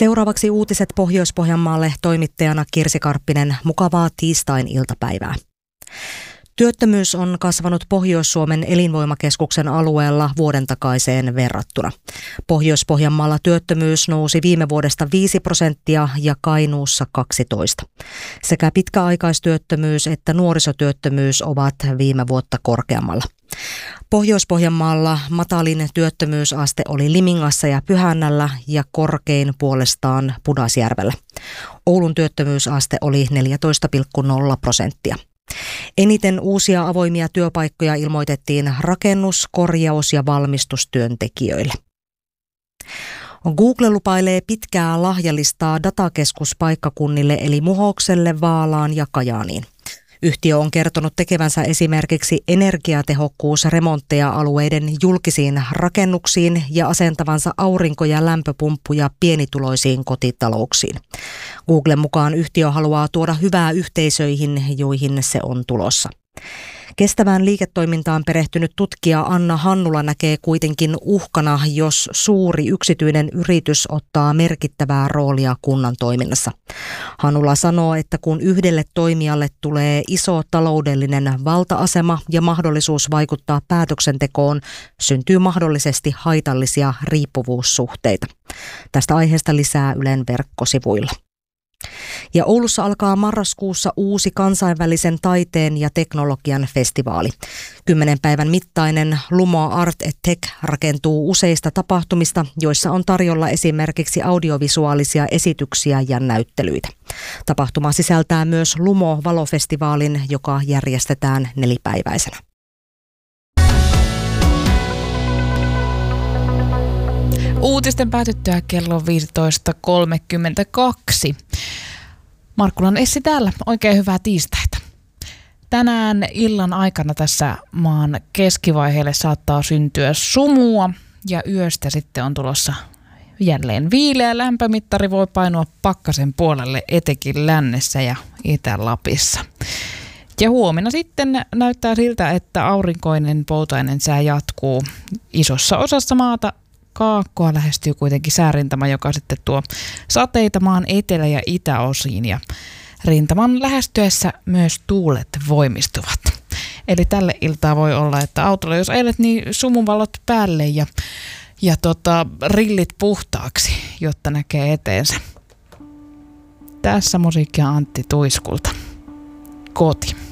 Seuraavaksi uutiset Pohjois-Pohjanmaalle, toimittajana Kirsi Karppinen. Mukavaa tiistain iltapäivää. Työttömyys on kasvanut Pohjois-Suomen elinvoimakeskuksen alueella vuoden takaiseen verrattuna. Pohjois-Pohjanmaalla työttömyys nousi viime vuodesta 5% ja Kainuussa 12%. Sekä pitkäaikaistyöttömyys että nuorisotyöttömyys ovat viime vuotta korkeammalla. Pohjois-Pohjanmaalla matalin työttömyysaste oli Limingassa ja Pyhännällä ja korkein puolestaan Pudasjärvellä. Oulun työttömyysaste oli 14,0%. Eniten uusia avoimia työpaikkoja ilmoitettiin rakennus-, korjaus- ja valmistustyöntekijöille. Google lupailee pitkää lahjalistaa datakeskuspaikkakunnille eli Muhokselle, Vaalaan ja Kajaaniin. Yhtiö on kertonut tekevänsä esimerkiksi energiatehokkuusremontteja alueiden julkisiin rakennuksiin ja asentavansa aurinko- ja lämpöpumppuja pienituloisiin kotitalouksiin. Googlen mukaan yhtiö haluaa tuoda hyvää yhteisöihin, joihin se on tulossa. Kestävään liiketoimintaan perehtynyt tutkija Anna Hannula näkee kuitenkin uhkana, jos suuri yksityinen yritys ottaa merkittävää roolia kunnan toiminnassa. Hannula sanoo, että kun yhdelle toimijalle tulee iso taloudellinen valta-asema ja mahdollisuus vaikuttaa päätöksentekoon, syntyy mahdollisesti haitallisia riippuvuussuhteita. Tästä aiheesta lisää Ylen verkkosivuilla. Ja Oulussa alkaa marraskuussa uusi kansainvälisen taiteen ja teknologian festivaali. 10 päivän mittainen Lumo Art & Tech rakentuu useista tapahtumista, joissa on tarjolla esimerkiksi audiovisuaalisia esityksiä ja näyttelyitä. Tapahtuma sisältää myös Lumo-valofestivaalin, joka järjestetään 4-päiväisenä. Uutisten päätyttyä kello 15.32. Markkulan Essi täällä. Oikein hyvää tiistaita. Tänään illan aikana tässä maan keskivaiheelle saattaa syntyä sumua ja yöstä sitten on tulossa jälleen viileä. Lämpömittari voi painua pakkasen puolelle etenkin lännessä ja Itä-Lapissa. Ja huomenna sitten näyttää siltä, että aurinkoinen poutainen sää jatkuu isossa osassa maata. Kaakkoa lähestyy kuitenkin säärintama, joka sitten tuo sateita maan etelä- ja itäosiin ja rintaman lähestyessä myös tuulet voimistuvat. Eli tälle iltaa voi olla, että autolla jos ajelet, niin sumuvalot päälle ja rillit puhtaaksi, jotta näkee eteensä. Tässä musiikkia Antti Tuiskulta. Koti.